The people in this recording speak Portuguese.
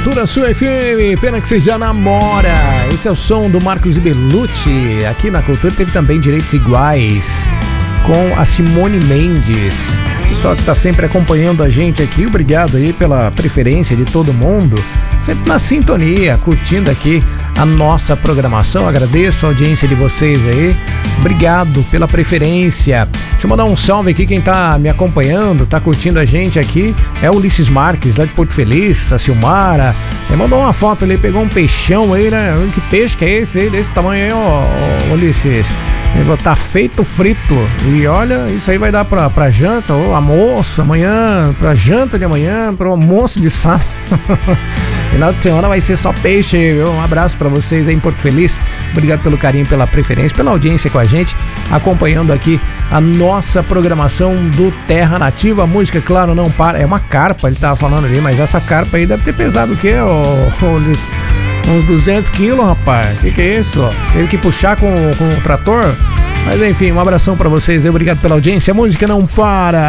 Cultura Sua FM, pena que você já namora. Esse é o som do Marcos Belucci. Aqui na Cultura teve também Direitos Iguais com a Simone Mendes. Pessoal que tá sempre acompanhando a gente aqui, obrigado aí pela preferência de todo mundo, sempre na sintonia, curtindo aqui a nossa programação. Agradeço a audiência de vocês aí, obrigado pela preferência. Deixa eu mandar um salve aqui, quem tá me acompanhando, tá curtindo a gente aqui, é o Ulisses Marques, lá de Porto Feliz, a Silmara, ele mandou uma foto ali, pegou um peixão aí, né? Que peixe que é esse aí, desse tamanho aí, ó, Ulisses? Ele falou, tá feito frito. E olha, isso aí vai dar pra janta, ou almoço amanhã, pra janta de amanhã, pro almoço de sábado. Final de semana vai ser só peixe, viu? Um abraço pra vocês aí em Porto Feliz. Obrigado pelo carinho, pela preferência, pela audiência com a gente, acompanhando aqui a nossa programação do Terra Nativa. A música, claro, não para. É uma carpa, ele tava falando ali, mas essa carpa aí deve ter pesado o quê, Ulisses? Uns 200 quilos, rapaz. Que é isso? Teve que puxar com o trator. Mas enfim, um abração pra vocês. Obrigado pela audiência. A música não para.